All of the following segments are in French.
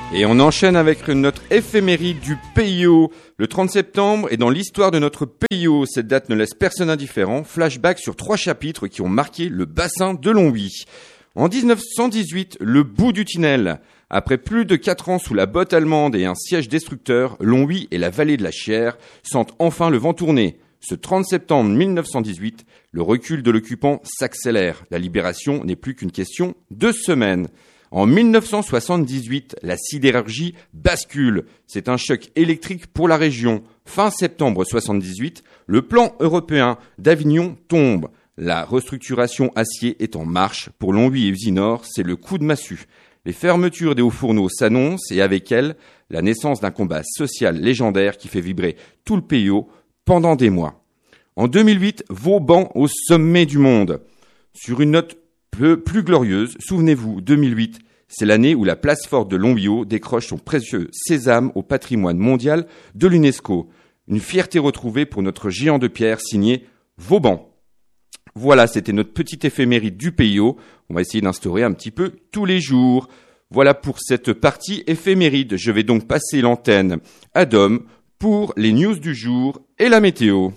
Et on enchaîne avec notre éphéméride du PIO. Le 30 septembre est dans l'histoire de notre PIO. Cette date ne laisse personne indifférent. Flashback sur 3 chapitres qui ont marqué le bassin de Longwy. En 1918, le bout du tunnel. Après plus de 4 ans sous la botte allemande et un siège destructeur, Longwy et la vallée de la Chière sentent enfin le vent tourner. Ce 30 septembre 1918, le recul de l'occupant s'accélère. La libération n'est plus qu'une question de semaines. En 1978, la sidérurgie bascule. C'est un choc électrique pour la région. Fin septembre 1978, le plan européen d'Avignon tombe. La restructuration acier est en marche. Pour Longwy et Usinor, c'est le coup de massue. Les fermetures des hauts fourneaux s'annoncent et avec elles, la naissance d'un combat social légendaire qui fait vibrer tout le PIO pendant des mois. En 2008, Vauban au sommet du monde. Sur une note plus glorieuse, souvenez-vous, 2008, c'est l'année où la place forte de Longwy décroche son précieux sésame au patrimoine mondial de l'UNESCO. Une fierté retrouvée pour notre géant de pierre signé Vauban. Voilà, c'était notre petite éphéméride du PIO. On va essayer d'instaurer un petit peu tous les jours. Voilà pour cette partie éphéméride. Je vais donc passer l'antenne à Dom pour les news du jour et la météo.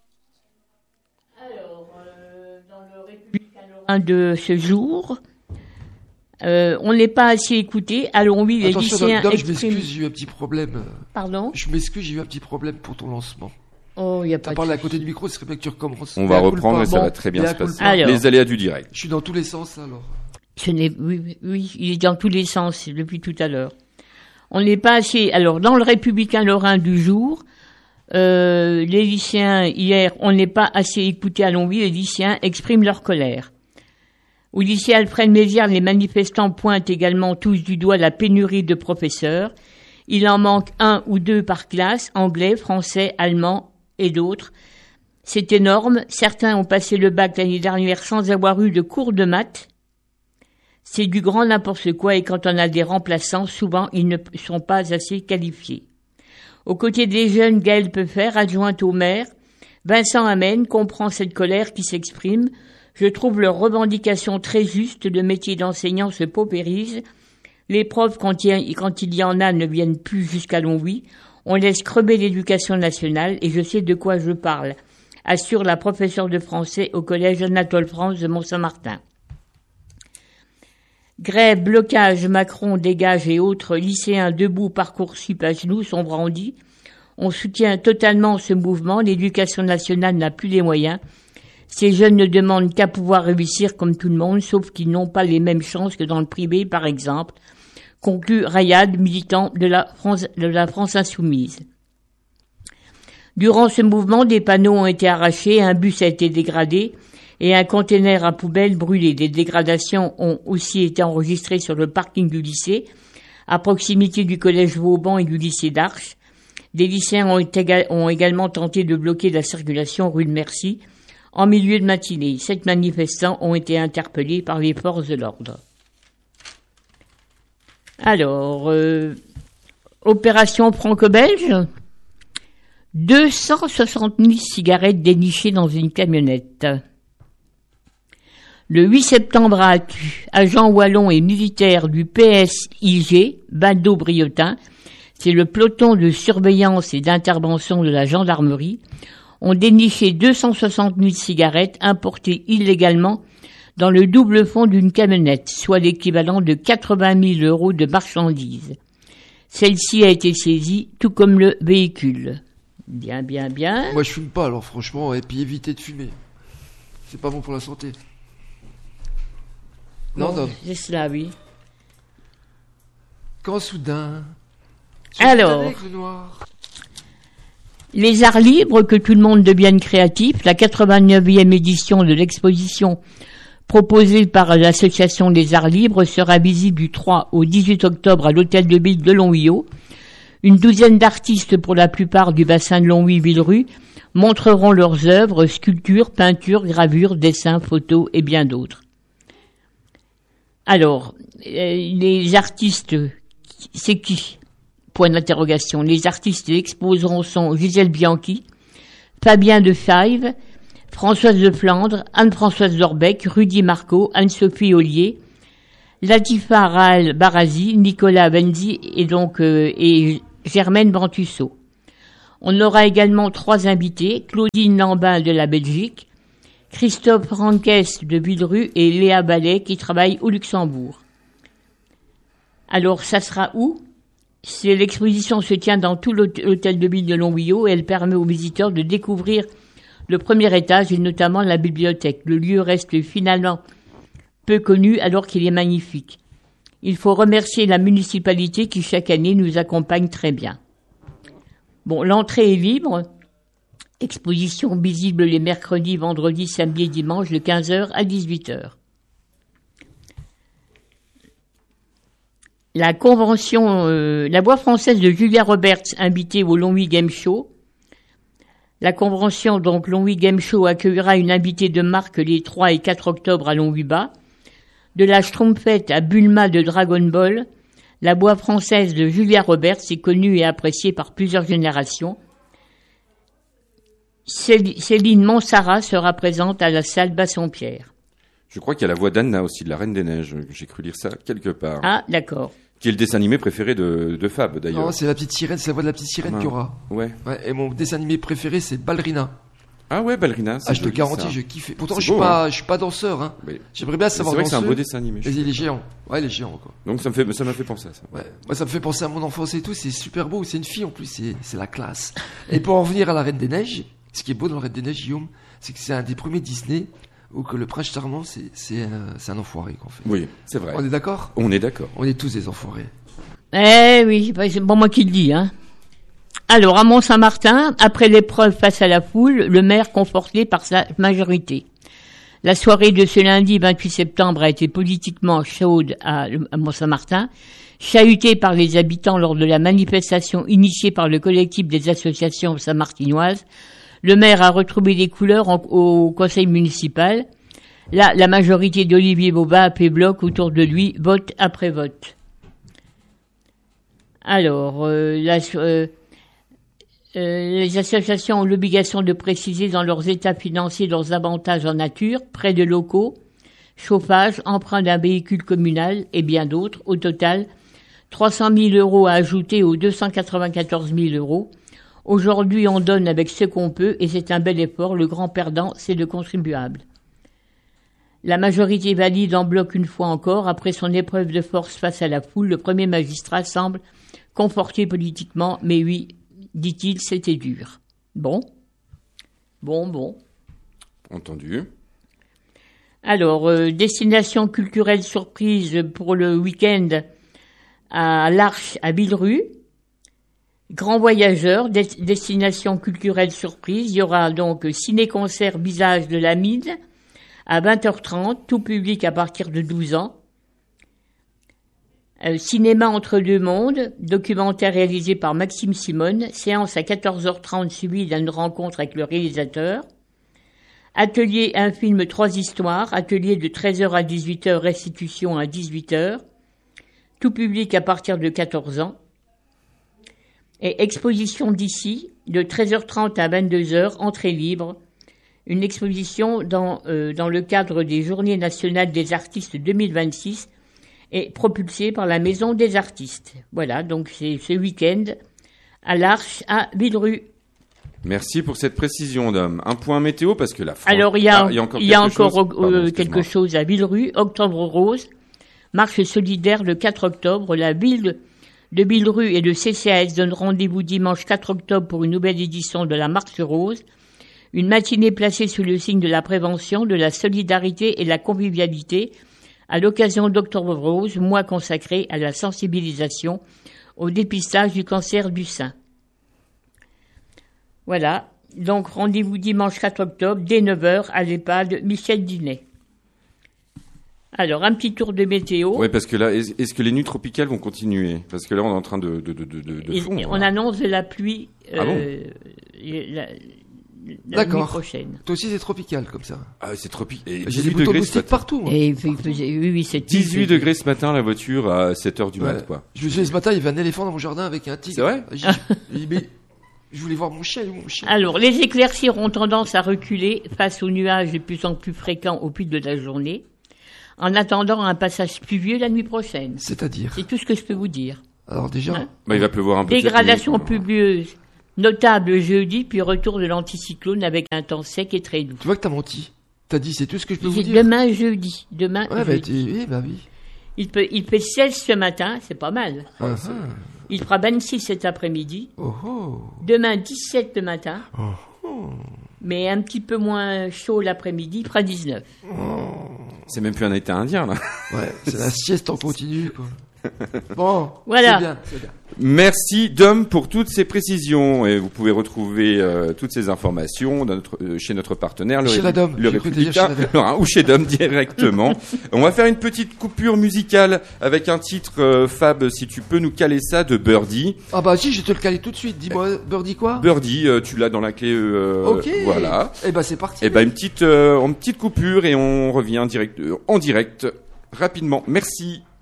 De ce jour, on n'est pas assez écouté. Allons, oui, les lycéens Dom, expriment... je m'excuse, j'ai eu un petit problème. Pardon ? Je m'excuse, j'ai eu un petit problème pour ton lancement. Oh, il y a pas T'as parlé à côté du micro, ce serait bien que tu recommences. On va reprendre et ça va très bien se passer. Alors, les aléas du direct. Je suis dans tous les sens, alors. Oui, il est dans tous les sens depuis tout à l'heure. On n'est pas assez... Alors, dans le Républicain Lorrain du jour, les lycéens, hier, on n'est pas assez écouté à Longwy, les lycéens expriment leur colère. Au lycée Alfred Mézières, les manifestants pointent également tous du doigt la pénurie de professeurs. Il en manque 1 ou 2 par classe, anglais, français, allemand et d'autres. C'est énorme. Certains ont passé le bac l'année dernière sans avoir eu de cours de maths. C'est du grand n'importe quoi et quand on a des remplaçants, souvent ils ne sont pas assez qualifiés. Aux côtés des jeunes, Gaëlle Peffer, adjointe au maire, Vincent Amen comprend cette colère qui s'exprime. Je trouve leurs revendications très justes, le métier d'enseignant se paupérise. Les profs, quand il y en a, ne viennent plus jusqu'à Longwy. On laisse crever l'éducation nationale et je sais de quoi je parle, assure la professeure de français au collège Anatole France de Mont-Saint-Martin. Grève, blocage, Macron, dégage et autres lycéens debout, Parcoursup à genoux sont brandis. On soutient totalement ce mouvement. L'éducation nationale n'a plus les moyens. Ces jeunes ne demandent qu'à pouvoir réussir comme tout le monde, sauf qu'ils n'ont pas les mêmes chances que dans le privé, par exemple, conclut Rayad, militant de la France insoumise. Durant ce mouvement, des panneaux ont été arrachés, un bus a été dégradé et un conteneur à poubelle brûlé. Des dégradations ont aussi été enregistrées sur le parking du lycée, à proximité du collège Vauban et du lycée d'Arches. Des lycéens ont également tenté de bloquer la circulation rue de Mercy, en milieu de matinée. 7 manifestants ont été interpellés par les forces de l'ordre. Alors, opération franco-belge, 260 000 cigarettes dénichées dans une camionnette. Le 8 septembre à Attu, agents wallons et militaires du PSIG, Baldo-Briotin, c'est le peloton de surveillance et d'intervention de la gendarmerie, ont déniché 260 000 cigarettes importées illégalement dans le double fond d'une camionnette, soit l'équivalent de 80 000 € de marchandises. Celle-ci a été saisie, tout comme le véhicule. Bien. Moi, je fume pas, alors franchement, et puis évitez de fumer. C'est pas bon pour la santé. Non. C'est cela, oui. Quand soudain... Alors... Les arts libres, que tout le monde devienne créatif, la 89e édition de l'exposition proposée par l'association des arts libres sera visible du 3 au 18 octobre à l'hôtel de ville de Longwy. Une douzaine d'artistes, pour la plupart du bassin de Longwy-Villerue, montreront leurs œuvres, sculptures, peintures, gravures, dessins, photos et bien d'autres. Alors, les artistes, c'est qui ? Point d'interrogation. Les artistes exposeront sont Gisèle Bianchi, Fabien de Five, Françoise de Flandre, Anne-Françoise Zorbeck, Rudy Marco, Anne-Sophie Ollier, Latifa Rahal Barazi, Nicolas Benzi et Germaine Brantusso. On aura également 3 invités, Claudine Lambin de la Belgique, Christophe Rankès de Villeru et Léa Ballet qui travaille au Luxembourg. Alors, ça sera où? L'exposition se tient dans tout l'hôtel de ville de Longwillot et elle permet aux visiteurs de découvrir le premier étage et notamment la bibliothèque. Le lieu reste finalement peu connu alors qu'il est magnifique. Il faut remercier la municipalité qui chaque année nous accompagne très bien. Bon, l'entrée est libre. Exposition visible les mercredis, vendredis, samedis et dimanches de 15h à 18h. La convention, la voix française de Julia Roberts, invitée au Longwy Game Show. La convention, donc, Longwy Game Show accueillera une invitée de marque les 3 et 4 octobre à Longwy-Bas. De la Schtroumpfette à Bulma de Dragon Ball, la voix française de Julia Roberts est connue et appréciée par plusieurs générations. Céline Mansara sera présente à la salle Bassompierre. Je crois qu'il y a la voix d'Anna aussi, de la Reine des Neiges. J'ai cru lire ça quelque part. Ah, d'accord. Qui est le dessin animé préféré de Fab, d'ailleurs. Non, c'est la petite sirène, c'est la voix de la petite sirène qu'il y aura. Ouais. Et mon dessin animé préféré, c'est Ballerina. Ah ouais, Ballerina. Je te garantis, je kiffe. Pourtant, je suis pas danseur, hein. Mais j'aimerais bien savoir danser. C'est vrai que c'est un beau dessin animé. Mais il est géant. Ouais, il est géant, quoi. Donc ça m'a fait penser à ça. Ouais. Moi, ça me fait penser à mon enfance et tout. C'est super beau. C'est une fille, en plus. C'est la classe. Et pour en venir à la Reine des Neiges, ce qui est beau dans la Reine des Neiges, Guillaume, c'est que c'est un des premiers Disney où que le prince charmant, c'est un enfoiré, qu'on fait. Oui, c'est vrai. On est d'accord? On est d'accord. On est tous des enfoirés. Eh oui, c'est pas moi qui le dis, hein. Alors, à Mont-Saint-Martin, après l'épreuve face à la foule, le maire conforté par sa majorité. La soirée de ce lundi 28 septembre a été politiquement chaude à Mont-Saint-Martin, chahutée par les habitants lors de la manifestation initiée par le collectif des associations saint-martinoises. Le maire a retrouvé des couleurs au conseil municipal. Là, la majorité d'Olivier Boba a fait bloc autour de lui, vote après vote. Alors, les associations ont l'obligation de préciser dans leurs états financiers leurs avantages en nature, prêts de locaux, chauffage, emprunt d'un véhicule communal et bien d'autres. Au total, 300 000 euros à ajouter aux 294 000 euros. Aujourd'hui, on donne avec ce qu'on peut et c'est un bel effort. Le grand perdant, c'est le contribuable. La majorité valide en bloc une fois encore. Après son épreuve de force face à la foule, le premier magistrat semble conforté politiquement, mais oui, dit-il, c'était dur. Bon. Entendu. Alors, destination culturelle surprise pour le week-end à l'Arche à Villeru. Grand voyageur, destination culturelle surprise. Il y aura donc ciné-concert Visage de l'Amide à 20h30, tout public à partir de 12 ans. Cinéma entre deux mondes, documentaire réalisé par Maxime Simone, séance à 14h30 suivie d'une rencontre avec le réalisateur. Atelier, un film 3 histoires, atelier de 13h à 18h, restitution à 18h, tout public à partir de 14 ans. Et exposition d'ici, de 13h30 à 22h, entrée libre. Une exposition dans le cadre des Journées nationales des artistes 2026 et propulsée par la Maison des artistes. Voilà, donc c'est ce week-end à l'Arche à Villeru. Merci pour cette précision, Dom. Un point météo parce que la France... Alors, il y a encore Pardon, quelque chose à Villeru. Octobre Rose, marche solidaire le 4 octobre. La ville de Villeru et le CCAS donnent rendez-vous dimanche 4 octobre pour une nouvelle édition de la Marche Rose. Une matinée placée sous le signe de la prévention, de la solidarité et de la convivialité à l'occasion d'Octobre Rose, mois consacré à la sensibilisation au dépistage du cancer du sein. Voilà, donc rendez-vous dimanche 4 octobre dès 9h à l'EHPAD Michel Dinet. Alors, un petit tour de météo. Oui, parce que là, est-ce que les nuits tropicales vont continuer? Parce que là, on est en train de fondre. On annonce de la pluie Ah bon la nuit prochaine. Toi aussi, c'est tropical comme ça. Ah, c'est tropical. J'ai des boutons moustiques partout. Moi. Et il faisait, oui, c'est 18 degrés ce matin, la voiture, à 7h du mat', quoi. Je me suis dit, ce matin, il y avait un éléphant dans mon jardin avec un tigre. C'est vrai? Mais je voulais voir mon chien. Alors, les éclaircies auront tendance à reculer face aux nuages de plus en plus fréquents au fil de la journée. en attendant un passage pluvieux la nuit prochaine. C'est-à-dire? C'est tout ce que je peux vous dire. Alors déjà, Hein? Bah, il va pleuvoir un peu. Dégradation cette nuit. pluvieuse notable jeudi, puis retour de l'anticyclone avec un temps sec et très doux. tu vois que t'as menti. T'as dit c'est tout ce que je peux vous C'est dire. demain jeudi. Demain Ouais, bah, jeudi. oui, bah oui. Il fait 16 ce matin, c'est pas mal. Ah, Il fera 26 cet après-midi. oh, oh. Demain 17 le matin. Mais un petit peu moins chaud l'après-midi, il fera 19. C'est même plus un été indien, là. Ouais, c'est la sieste en continu, quoi. Bon, Voilà. c'est bien, c'est bien. Merci Dom pour toutes ces précisions et vous pouvez retrouver toutes ces informations chez notre partenaire le, Chez la Dom, le j'ai cru te dire Républicain chez la Dom. Lorrain, ou chez Dom directement. On va faire une petite coupure musicale avec un titre Fab, si tu peux nous caler ça, de Birdie. Ah bah si, je vais te le caler tout de suite. Dis-moi, Birdie quoi? Birdie, tu l'as dans la clé. Ok. Voilà. Eh bah c'est parti. Et ben une petite coupure et on revient en direct rapidement. Merci.